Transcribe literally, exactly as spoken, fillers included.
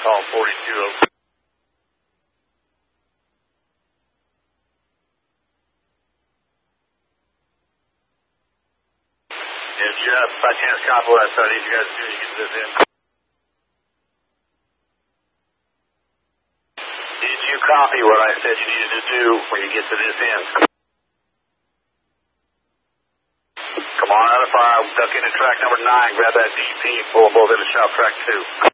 Call forty-two oh. Yeah, Jeff, by chance, copy what I said. I need you guys to do is get this in. Did you copy what I said you needed to do when you get to this end? Come on out of fire, duck into track number nine, grab that D P, pull them both into shop track two.